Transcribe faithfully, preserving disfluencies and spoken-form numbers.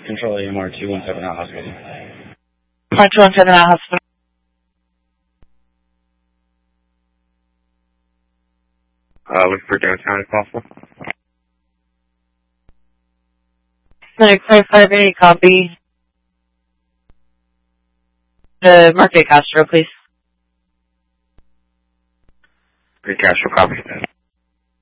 Control A M R two one seven out hospital. R two one seven out hospital. Uh, look for downtown if possible. Clinic five five eight, copy. The Market Castro, please. Great Castro, copy.